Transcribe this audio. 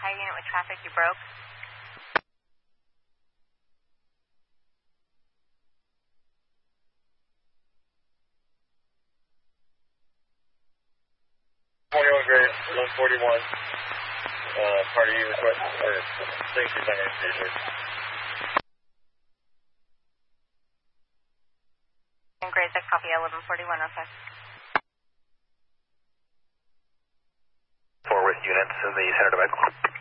Fire unit with traffic, you broke. Grade 141. Party request for safety summary station. And grade 6, copy 1141, okay. Forward units in the center division.